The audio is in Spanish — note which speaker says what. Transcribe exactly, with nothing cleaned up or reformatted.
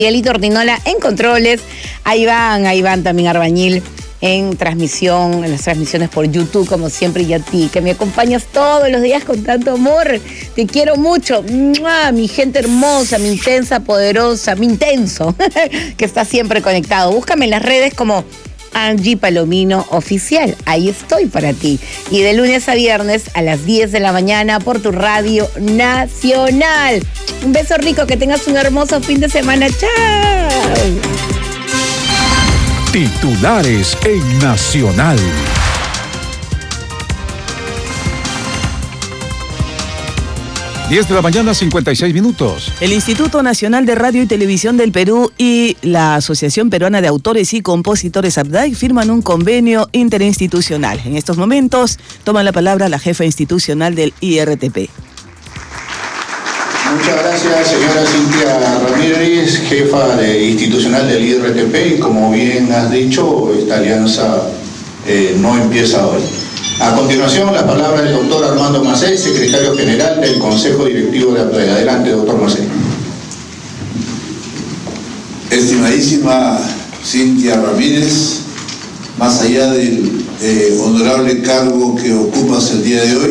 Speaker 1: Miguelito Ordinola en controles, ahí van, ahí van también Arbañil en transmisión, en las transmisiones por YouTube, como siempre, y a ti, que me acompañas todos los días con tanto amor. Te quiero mucho, ¡mua! Mi gente hermosa, mi intensa, poderosa, mi intenso, que está siempre conectado. Búscame en las redes como Angie Palomino Oficial, ahí estoy para ti. Y de lunes a viernes a las diez de la mañana por tu Radio Nacional. Un beso rico, que tengas un hermoso fin de semana. ¡Chao!
Speaker 2: Titulares en Nacional. diez de la mañana, cincuenta y seis minutos.
Speaker 3: El Instituto Nacional de Radio y Televisión del Perú y la Asociación Peruana de Autores y Compositores APDAI firman un convenio interinstitucional. En estos momentos toma la palabra la jefa institucional del I R T P.
Speaker 4: Muchas gracias, señora Cintia Ramírez, jefa de institucional del I R T P, y como bien has dicho, esta alianza eh, no empieza hoy. A continuación, la palabra del doctor Armando Macei, secretario general del Consejo Directivo de APDAI. Adelante, doctor Macei.
Speaker 5: Estimadísima Cintia Ramírez, más allá del eh, honorable cargo que ocupas el día de hoy,